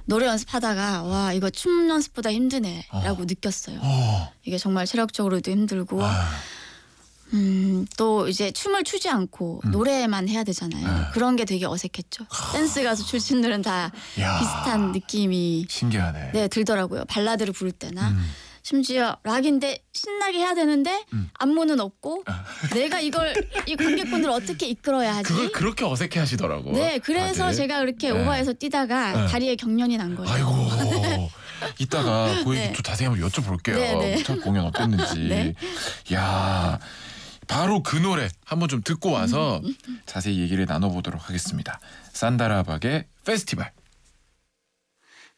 노래 연습하다가 와 이거 춤 연습보다 힘드네라고 느꼈어요. 이게 정말 체력적으로도 힘들고 또 이제 춤을 추지 않고 노래만 해야 되잖아요. 그런 게 되게 어색했죠. 댄스 가수 출신들은 다 야. 비슷한 느낌이 신기하네. 네 들더라고요. 발라드를 부를 때나 심지어 락인데 신나게 해야 되는데 안무는 없고 내가 이 관객분들을 어떻게 이끌어야 하지? 그걸 그렇게 어색해 하시더라고. 네, 그래서 다들. 제가 그렇게 네. 오바해서 뛰다가 다리에 경련이 난 거예요. 아이고. 이따가 그 얘기 네. 또 자세히 한번 여쭤볼게요. 네, 네. 첫 공연 어땠는지. 네. 야, 바로 그 노래 한번 좀 듣고 와서 자세히 얘기를 나눠보도록 하겠습니다. 산다라박의 페스티벌.